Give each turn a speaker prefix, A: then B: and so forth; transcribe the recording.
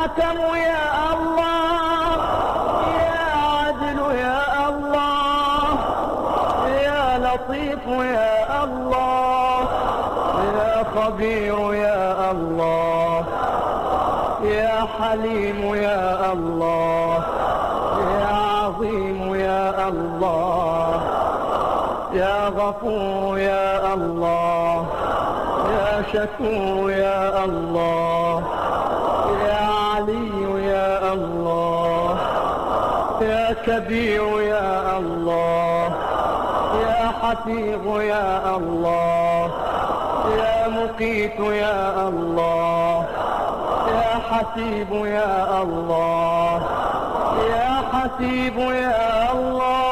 A: حكم يا الله، يا عدل يا الله، يا لطيف يا الله، يا خبير يا الله، يا حليم يا الله، يا عظيم يا الله، يا غفور يا الله، يا شكور يا الله، يا علي يا الله، يا كبير يا الله، يا حفيظ يا الله، يا مقيت يا الله، يا حسيب يا الله، يا حسيب يا الله.